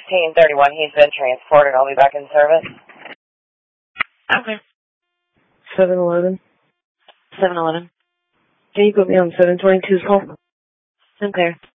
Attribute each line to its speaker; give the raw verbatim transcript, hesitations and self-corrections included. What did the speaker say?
Speaker 1: fifteen thirty-one. He's been transported. I'll be back in service.
Speaker 2: Okay.
Speaker 3: seven eleven.
Speaker 2: seven eleven.
Speaker 3: Can you put me on seven twenty-two's call?
Speaker 2: Okay.